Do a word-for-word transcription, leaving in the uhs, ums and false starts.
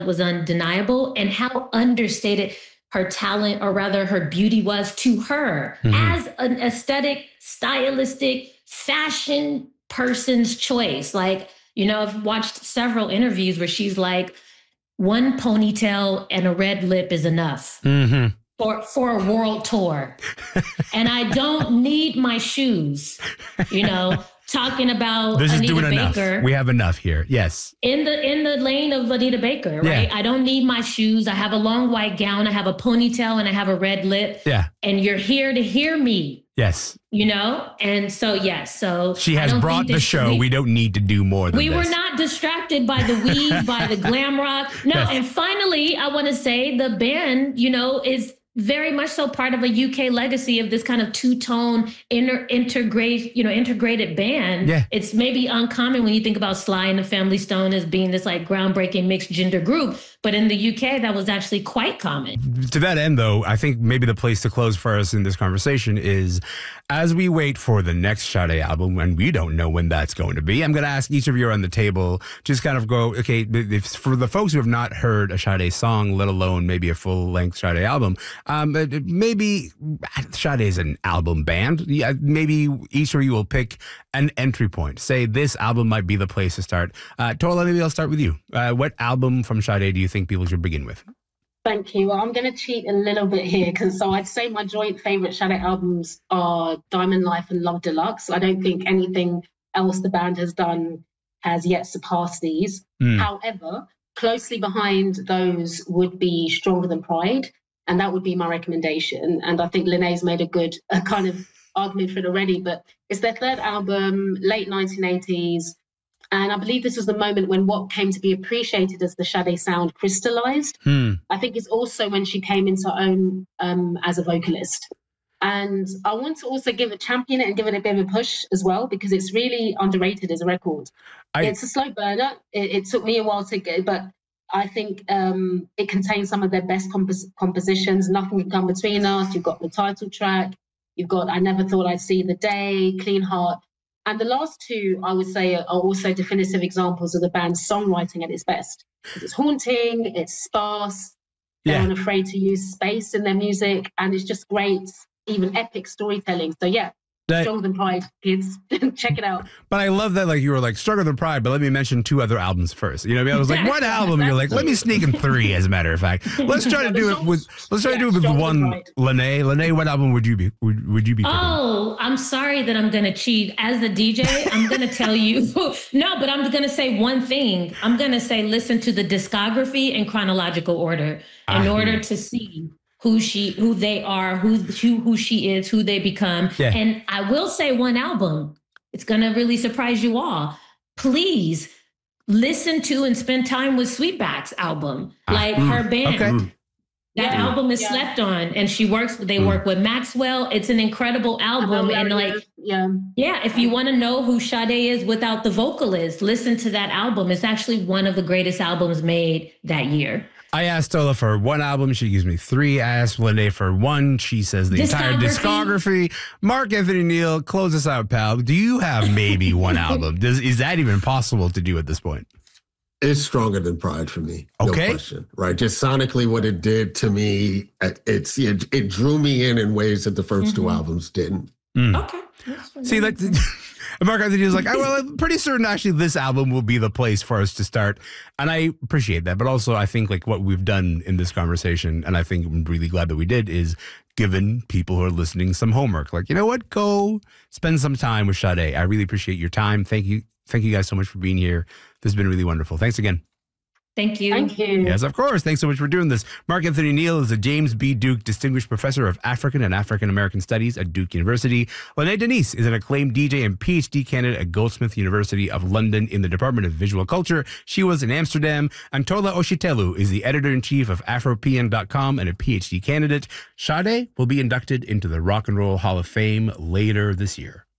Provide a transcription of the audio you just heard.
was undeniable, and how understated her talent, or rather her beauty, was to her mm-hmm. as an aesthetic, stylistic, fashion person's choice. Like, you know, I've watched several interviews where she's like, one ponytail and a red lip is enough mm-hmm. for, for a world tour. And I don't need my shoes, you know, talking about this Anita is doing Baker. Enough. We have enough here. Yes. In the in the lane of Anita Baker, right? Yeah. I don't need my shoes. I have a long white gown. I have a ponytail and I have a red lip. Yeah. And you're here to hear me. Yes. You know? And so, yes. So she has brought the show. We, we don't need to do more than we this. We were not distracted by the weave, by the glam rock. No. Yes. And finally, I want to say the band, you know, is very much so part of a U K legacy of this kind of two-tone inter- integrate, you know, integrated band. Yeah. It's maybe uncommon when you think about Sly and the Family Stone as being this like groundbreaking mixed gender group. But in the U K, that was actually quite common. To that end, though, I think maybe the place to close for us in this conversation is as we wait for the next Sade album, and we don't know when that's going to be, I'm going to ask each of you on the table, just kind of go, okay, if, for the folks who have not heard a Sade song, let alone maybe a full-length Sade album, um, maybe Sade is an album band. Yeah, maybe each of you will pick an entry point. Say this album might be the place to start. Uh, Tola, maybe I'll start with you. Uh, what album from Sade do you think people should begin with? Thank you. Well, I'm going to cheat a little bit here because so I'd say my joint favorite Sade albums are Diamond Life and Love Deluxe. I don't think anything else the band has done has yet surpassed these. Mm. However, closely behind those would be Stronger Than Pride, and that would be my recommendation. And I think Lene's made a good a kind of argument for it already, but it's their third album, late nineteen eighties. And I believe this was the moment when what came to be appreciated as the Sade sound crystallized. Hmm. I think it's also when she came into her own um, as a vocalist. And I want to also give it, champion it and give it a bit of a push as well, because it's really underrated as a record. I, it's a slow burner. It, it took me a while to get, but I think um, it contains some of their best compos- compositions. Nothing Can Come Between Us. You've got the title track. You've got I Never Thought I'd See the Day, Clean Heart. And the last two, I would say, are also definitive examples of the band's songwriting at its best. It's haunting, it's sparse, they're yeah. unafraid to use space in their music, and it's just great, even epic storytelling. So yeah, that, Stronger Than Pride, kids, check it out. But I love that, like, you were like, Stronger Than Pride, but let me mention two other albums first. You know what I mean? I was like, what album? And you're like, let me sneak in three, as a matter of fact. Let's try to do it with, let's try yeah, to do it with one. Lene, Lene, what album would you be, would, would you be picking? Oh, I'm sorry that I'm going to cheat. As the D J, I'm going to tell you, no, but I'm going to say one thing. I'm going to say, listen to the discography in chronological order in I order to see who she, who they are, who, who, who she is, who they become. Yeah. And I will say one album, it's going to really surprise you all. Please listen to and spend time with Sweetback's album, like uh, her band. Okay. That yeah. album is yeah. slept on, and she works, they mm. work with Maxwell. It's an incredible album. And like, yeah, yeah, if you want to know who Sade is without the vocalist, listen to that album. It's actually one of the greatest albums made that year. I asked Tola for one album. She gives me three. I asked Lene for one. She says the entire discography. Mark Anthony Neal, close us out, pal. Do you have maybe one album? Does, is that even possible to do at this point? It's Stronger Than Pride for me. Okay. No question. Right. Just sonically what it did to me, it's it, it drew me in in ways that the first mm-hmm. two albums didn't. Mm. Okay. See, like, Mark Anthony is like, oh, well, I'm pretty certain actually this album will be the place for us to start. And I appreciate that. But also, I think like what we've done in this conversation, and I think I'm really glad that we did, is given people who are listening some homework. Like, you know what? Go spend some time with Sade. I really appreciate your time. Thank you. Thank you guys so much for being here. This has been really wonderful. Thanks again. Thank you. Thank you. Yes, of course. Thanks so much for doing this. Mark Anthony Neal is a James B. Duke Distinguished Professor of African and African American Studies at Duke University. Lene Denise is an acclaimed D J and P H D candidate at Goldsmith University of London in the Department of Visual Culture. She was in Amsterdam. And Tola Oshitelu is the editor-in-chief of Afro P N dot com and a P H D candidate. Sade will be inducted into the Rock and Roll Hall of Fame later this year.